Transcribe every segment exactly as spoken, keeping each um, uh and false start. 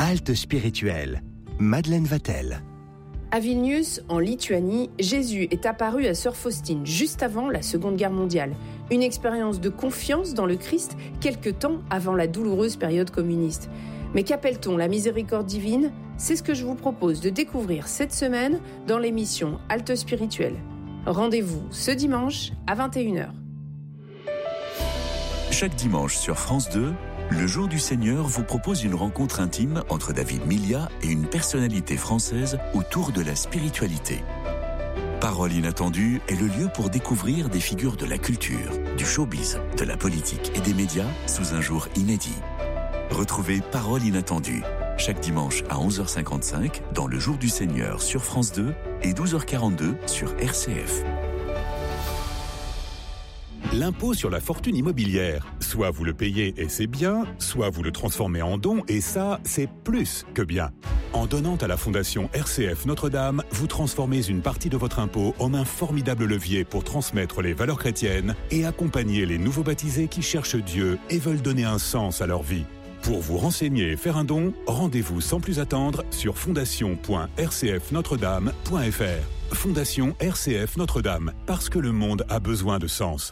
Halte spirituelle. Madeleine Vatel. À Vilnius, en Lituanie, Jésus est apparu à sœur Faustine juste avant la Seconde Guerre mondiale. Une expérience de confiance dans le Christ quelque temps avant la douloureuse période communiste. Mais qu'appelle-t-on la miséricorde divine ? C'est ce que je vous propose de découvrir cette semaine dans l'émission Halte spirituelle. Rendez-vous ce dimanche à vingt et une heures. Chaque dimanche sur France deux, Le Jour du Seigneur vous propose une rencontre intime entre David Milia et une personnalité française autour de la spiritualité. Parole inattendue est le lieu pour découvrir des figures de la culture, du showbiz, de la politique et des médias sous un jour inédit. Retrouvez Parole inattendue chaque dimanche à onze heures cinquante-cinq dans Le Jour du Seigneur sur France deux et douze heures quarante-deux sur R C F. L'impôt sur la fortune immobilière. Soit vous le payez et c'est bien, soit vous le transformez en don et ça, c'est plus que bien. En donnant à la Fondation R C F Notre-Dame, vous transformez une partie de votre impôt en un formidable levier pour transmettre les valeurs chrétiennes et accompagner les nouveaux baptisés qui cherchent Dieu et veulent donner un sens à leur vie. Pour vous renseigner et faire un don, rendez-vous sans plus attendre sur fondation point r c f notre dame point f r. Fondation R C F Notre-Dame, parce que le monde a besoin de sens.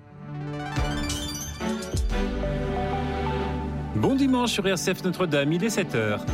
Bon dimanche sur R C F Notre-Dame, il est sept heures.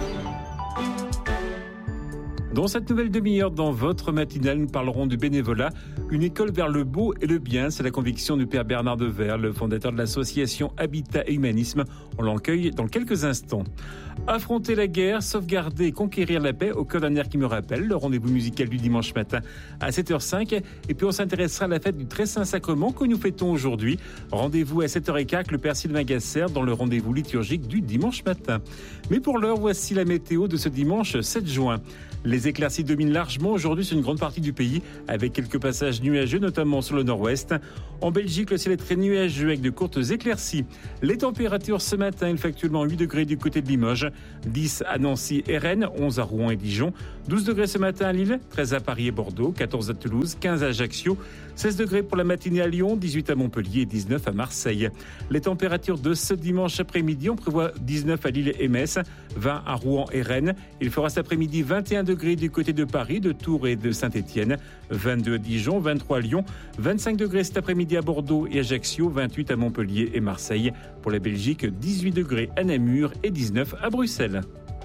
Dans cette nouvelle demi-heure, dans votre matinale, nous parlerons du bénévolat, une école vers le beau et le bien. C'est la conviction du Père Bernard Devers, le fondateur de l'association Habitat et Humanisme. On l'accueille dans quelques instants. Affronter la guerre, sauvegarder et conquérir la paix, au cœur d'un air qui me rappelle, le rendez-vous musical du dimanche matin à sept heures cinq. Et puis on s'intéressera à la fête du Très Saint-Sacrement que nous fêtons aujourd'hui. Rendez-vous à sept heures quinze avec le Père Sylvain Gasser dans le rendez-vous liturgique du dimanche matin. Mais pour l'heure, voici la météo de ce dimanche sept juin. Les éclaircies dominent largement aujourd'hui sur une grande partie du pays, avec quelques passages nuageux, notamment sur le nord-ouest. En Belgique, le ciel est très nuageux avec de courtes éclaircies. Les températures ce matin, il fait actuellement huit degrés du côté de Limoges, dix à Nancy et Rennes, onze à Rouen et Dijon, douze degrés ce matin à Lille, treize à Paris et Bordeaux, quatorze à Toulouse, quinze à Ajaccio, seize degrés pour la matinée à Lyon, dix-huit à Montpellier et dix-neuf à Marseille. Les températures de ce dimanche après-midi, on prévoit dix-neuf à Lille et Metz, vingt à Rouen et Rennes. Il fera cet après-midi vingt et un degrés du côté de Paris, de Tours et de Saint-Étienne, vingt-deux à Dijon, vingt-trois à Lyon, vingt-cinq degrés cet après-midi à Bordeaux et Ajaccio, vingt-huit à Montpellier et Marseille. Pour la Belgique, dix-huit degrés à Namur et dix-neuf à Bruxelles.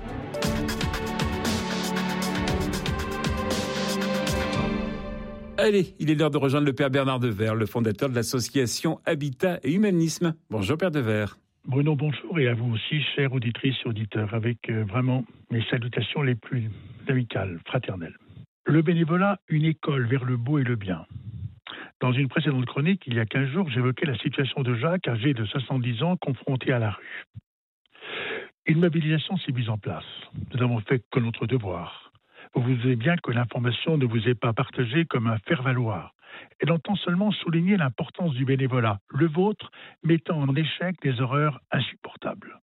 Allez, il est l'heure de rejoindre le Père Bernard Devers, le fondateur de l'association Habitat et Humanisme. Bonjour Père Devers. Bruno, bonjour, et à vous aussi, chères auditrices et auditeurs, avec euh, vraiment mes salutations les plus amicales, fraternelles. Le bénévolat, une école vers le beau et le bien. Dans une précédente chronique, il y a quinze jours, j'évoquais la situation de Jacques, âgé de soixante-dix ans, confronté à la rue. Une mobilisation s'est mise en place. Nous avons fait que notre devoir. Vous vous doutez bien que l'information ne vous est pas partagée comme un faire-valoir. Elle entend seulement souligner l'importance du bénévolat, le vôtre mettant en échec des horreurs insupportables.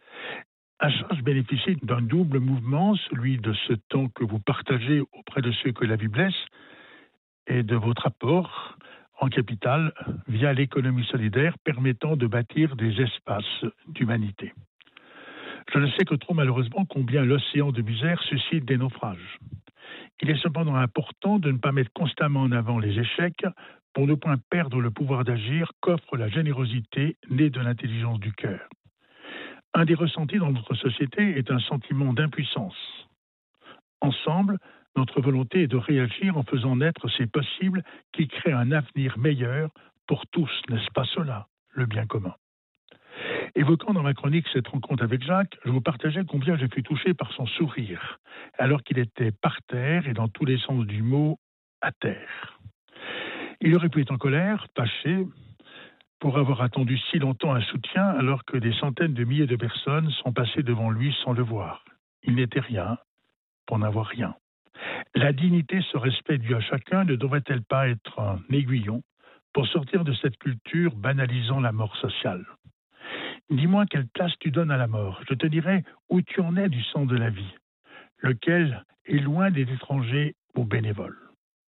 À charge bénéficie d'un double mouvement, celui de ce temps que vous partagez auprès de ceux que la vie blesse et de votre apport en capital via l'économie solidaire permettant de bâtir des espaces d'humanité. Je ne sais que trop malheureusement combien l'océan de misère suscite des naufrages. Il est cependant important de ne pas mettre constamment en avant les échecs pour ne point perdre le pouvoir d'agir qu'offre la générosité née de l'intelligence du cœur. Un des ressentis dans notre société est un sentiment d'impuissance. Ensemble, notre volonté est de réagir en faisant naître ces possibles qui créent un avenir meilleur pour tous, n'est-ce pas cela, le bien commun ? Évoquant dans ma chronique cette rencontre avec Jacques, je vous partageais combien je fus touché par son sourire, alors qu'il était par terre et dans tous les sens du mot, à terre. Il aurait pu être en colère, fâché, pour avoir attendu si longtemps un soutien alors que des centaines de milliers de personnes sont passées devant lui sans le voir. Il n'était rien pour n'avoir rien. La dignité, ce respect dû à chacun ne devrait-elle pas être un aiguillon pour sortir de cette culture banalisant la mort sociale ? Dis-moi quelle place tu donnes à la mort. Je te dirai où tu en es du sens de la vie, lequel est loin des étrangers aux bénévoles.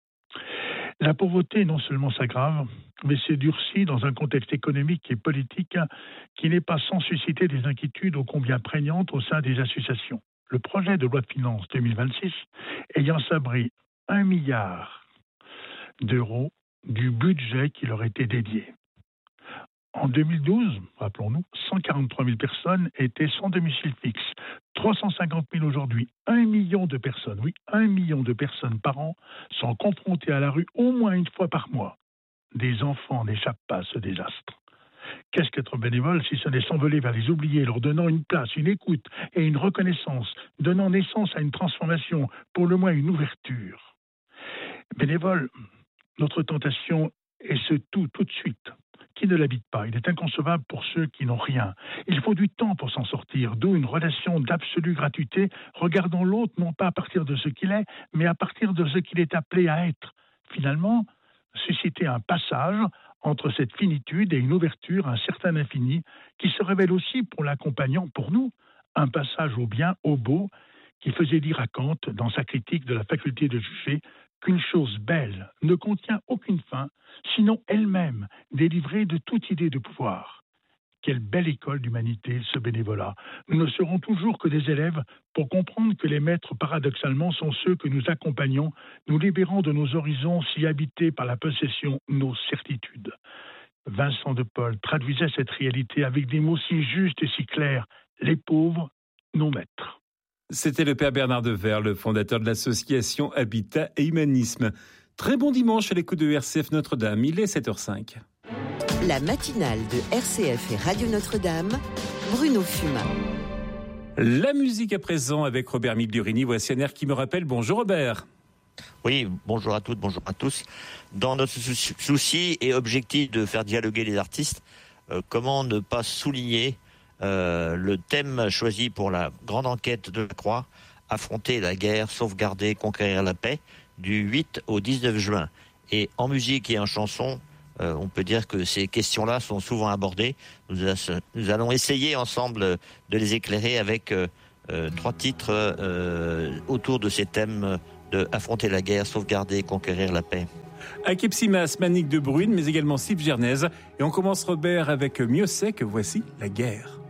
La pauvreté non seulement s'aggrave, mais s'est durcie dans un contexte économique et politique qui n'est pas sans susciter des inquiétudes ô combien prégnantes au sein des associations. le projet de loi de finances deux mille vingt-six ayant sabré un milliard d'euros du budget qui leur était dédié. En deux mille douze, rappelons-nous, cent quarante-trois mille personnes étaient sans domicile fixe. trois cent cinquante mille aujourd'hui. Un million de personnes, oui, un million de personnes par an sont confrontées à la rue au moins une fois par mois. Des enfants n'échappent pas à ce désastre. Qu'est-ce qu'être bénévole si ce n'est s'envoler vers les oubliés, leur donnant une place, une écoute et une reconnaissance, donnant naissance à une transformation, pour le moins une ouverture. Bénévole, notre tentation est ce tout, tout de suite. Qui ne l'habite pas. Il est inconcevable pour ceux qui n'ont rien. Il faut du temps pour s'en sortir, d'où une relation d'absolue gratuité, regardant l'autre non pas à partir de ce qu'il est, mais à partir de ce qu'il est appelé à être. Finalement, susciter un passage entre cette finitude et une ouverture à un certain infini qui se révèle aussi pour l'accompagnant, pour nous, un passage au bien, au beau, qui faisait dire à Kant, dans sa critique de la faculté de juger, qu'une chose belle ne contient aucune fin, sinon elle-même délivrée de toute idée de pouvoir. Quelle belle école d'humanité, ce bénévolat. Nous ne serons toujours que des élèves pour comprendre que les maîtres, paradoxalement, sont ceux que nous accompagnons, nous libérant de nos horizons si habités par la possession, nos certitudes. Vincent de Paul traduisait cette réalité avec des mots si justes et si clairs. Les pauvres, nos maîtres. C'était le père Bernard Devers, le fondateur de l'association Habitat et Humanisme. Très bon dimanche à l'écoute de R C F Notre-Dame, il est sept heures cinq. La matinale de R C F et Radio Notre-Dame, Bruno Fumat. La musique à présent avec Robert Migliorini. Voici un air qui me rappelle. Bonjour Robert. Oui, bonjour à toutes, bonjour à tous. Dans notre souci et objectif de faire dialoguer les artistes, euh, comment ne pas souligner euh, le thème choisi pour la grande enquête de la Croix, affronter la guerre, sauvegarder, conquérir la paix, du huit au dix-neuf juin. Et en musique et en chanson, euh, on peut dire que ces questions-là sont souvent abordées. Nous, a, nous allons essayer ensemble de les éclairer avec euh, euh, trois titres euh, autour de ces thèmes de affronter la guerre, sauvegarder, conquérir la paix. Akepsimas, Manique de Brune, mais également Steve Gernez. Et on commence Robert avec Miossec, voici La guerre.